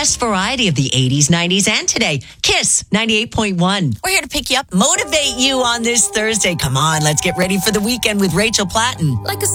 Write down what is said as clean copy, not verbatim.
best variety of the 80s, 90s, and today. Kiss 98.1. We're here to pick you up, motivate you on this Thursday. Come on, let's get ready for the weekend with Rachel Platten. Like a